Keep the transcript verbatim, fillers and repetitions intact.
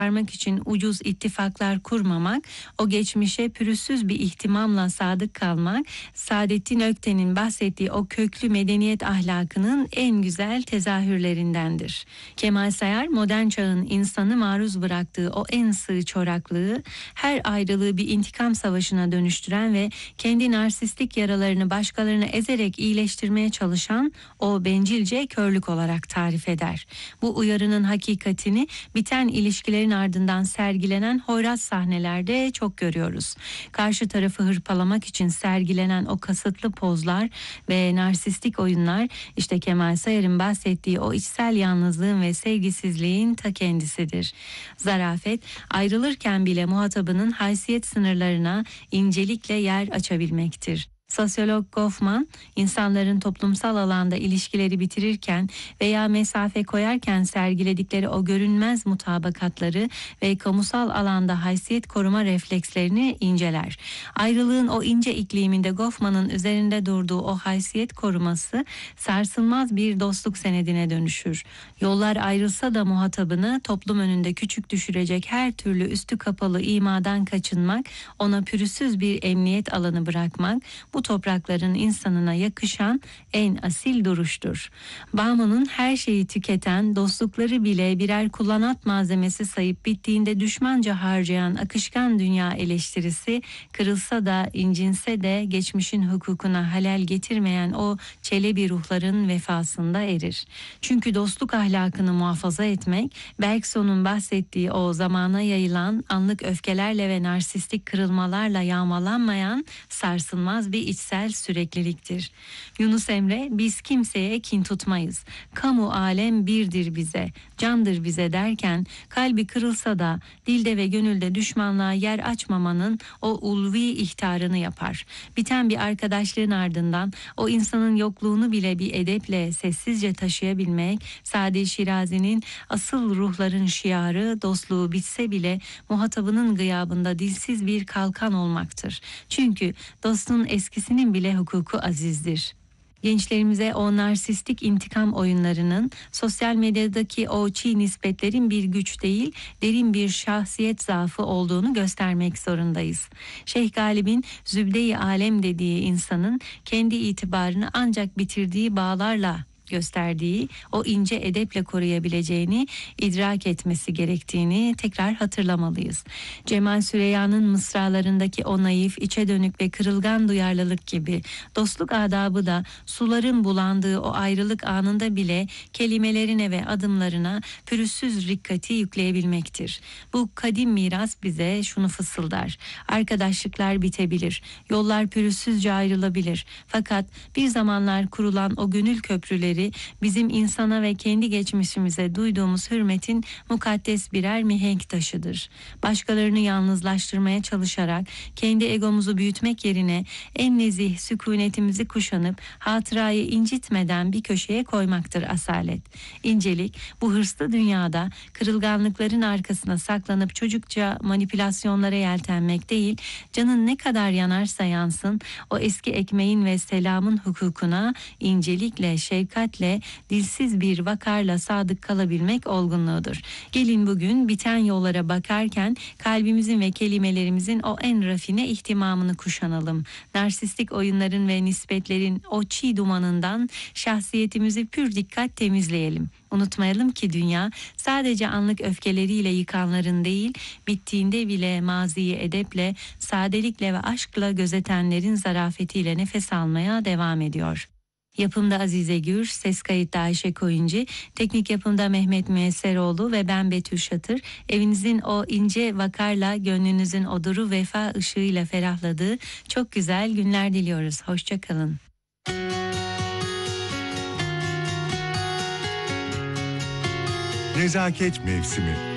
kurtarmak için ucuz ittifaklar kurmamak, o geçmişe pürüzsüz bir ihtimamla sadık kalmak, Saadettin Ökten'in bahsettiği o köklü medeniyet ahlakının en güzel tezahürlerindendir. Kemal Sayar, modern çağın insanı maruz bıraktığı o en sığ çoraklığı, her ayrılığı bir intikam savaşına dönüştüren ve kendi narsistik yaralarını başkalarını ezerek iyileştirmeye çalışan o bencilce körlük olarak tarif eder. Bu uyarının hakikatini biten ilişkilerin ardından sergilenen hoyrat sahnelerde çok görüyoruz. Karşı tarafı hırpalamak için sergilenen o kasıtlı pozlar ve narsistik oyunlar işte Kemal Sayar'ın bahsettiği o içsel yalnızlığın ve sevgisizliğin ta kendisidir. Zarafet, ayrılırken bile muhatabının haysiyet sınırlarına incelikle yer açabilmektir. Sosyolog Goffman, insanların toplumsal alanda ilişkileri bitirirken veya mesafe koyarken sergiledikleri o görünmez mutabakatları ve kamusal alanda haysiyet koruma reflekslerini inceler. Ayrılığın o ince ikliminde Goffman'ın üzerinde durduğu o haysiyet koruması sarsılmaz bir dostluk senedine dönüşür. Yollar ayrılsa da muhatabını toplum önünde küçük düşürecek her türlü üstü kapalı imadan kaçınmak, ona pürüzsüz bir emniyet alanı bırakmak, bu toprakların insanına yakışan en asil duruştur. Bauman'ın her şeyi tüketen, dostlukları bile birer kullanat malzemesi sayıp bittiğinde düşmanca harcayan akışkan dünya eleştirisi, kırılsa da incinse de geçmişin hukukuna halel getirmeyen o çelebi ruhların vefasında erir. Çünkü dostluk ahlakını muhafaza etmek, Bergson'un bahsettiği o zamana yayılan anlık öfkelerle ve narsistik kırılmalarla yağmalanmayan sarsılmaz bir içsel sürekliliktir. Yunus Emre, biz kimseye kin tutmayız. Kamu alem birdir bize, candır bize derken kalbi kırılsa da dilde ve gönülde düşmanlığa yer açmamanın o ulvi ihtarını yapar. Biten bir arkadaşlığın ardından o insanın yokluğunu bile bir edeple sessizce taşıyabilmek, Sadi Şirazi'nin asıl ruhların şiarı dostluğu bitse bile muhatabının gıyabında dilsiz bir kalkan olmaktır. Çünkü dostun eskisinin bile hukuku azizdir. Gençlerimize o narsistik intikam oyunlarının, sosyal medyadaki o çiğ nispetlerin bir güç değil, derin bir şahsiyet zaafı olduğunu göstermek zorundayız. Şeyh Galip'in zübde-i alem dediği insanın kendi itibarını ancak bitirdiği bağlarla gösterdiği o ince edeple koruyabileceğini idrak etmesi gerektiğini tekrar hatırlamalıyız. Cemal Süreyya'nın mısralarındaki o naif, içe dönük ve kırılgan duyarlılık gibi dostluk adabı da suların bulandığı o ayrılık anında bile kelimelerine ve adımlarına pürüzsüz rikkati yükleyebilmektir. Bu kadim miras bize şunu fısıldar: arkadaşlıklar bitebilir, yollar pürüzsüzce ayrılabilir. Fakat bir zamanlar kurulan o gönül köprüleri bizim insana ve kendi geçmişimize duyduğumuz hürmetin mukaddes birer mihenk taşıdır. Başkalarını yalnızlaştırmaya çalışarak kendi egomuzu büyütmek yerine en nezih sükunetimizi kuşanıp hatırayı incitmeden bir köşeye koymaktır asalet. İncelik bu hırslı dünyada kırılganlıkların arkasına saklanıp çocukça manipülasyonlara yeltenmek değil, canın ne kadar yanarsa yansın o eski ekmeğin ve selamın hukukuna incelikle, şefkat dilsiz bir vakarla sadık kalabilmek olgunluğudur. Gelin bugün biten yollara bakarken kalbimizin ve kelimelerimizin o en rafine ihtimamını kuşanalım. Narsistik oyunların ve nispetlerin o çiğ dumanından şahsiyetimizi pür dikkat temizleyelim. Unutmayalım ki dünya sadece anlık öfkeleriyle yıkanların değil, bittiğinde bile maziyi edeple, sadelikle ve aşkla gözetenlerin zarafetiyle nefes almaya devam ediyor. Yapımda Azize Gür, ses kayıtta Ayşe Koyuncu, teknik yapımda Mehmet Müesseroğlu ve ben Betül Şatır. Evinizin o ince vakarla, gönlünüzün o duru vefa ışığıyla ferahladığı çok güzel günler diliyoruz. Hoşça kalın. Nezaket mevsimi.